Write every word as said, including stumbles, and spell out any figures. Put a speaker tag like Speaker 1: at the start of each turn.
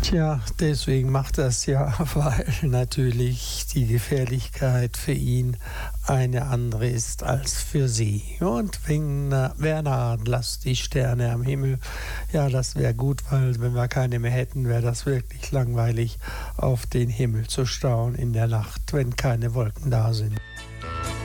Speaker 1: Tja, deswegen macht er es ja, weil natürlich die Gefährlichkeit für ihn eine andere ist als für sie. Und wenn äh, Werner, lasst die Sterne am Himmel, ja, das wäre gut, weil wenn wir keine mehr hätten, wäre das wirklich langweilig, auf den Himmel zu schauen in der Nacht, wenn keine Wolken da sind.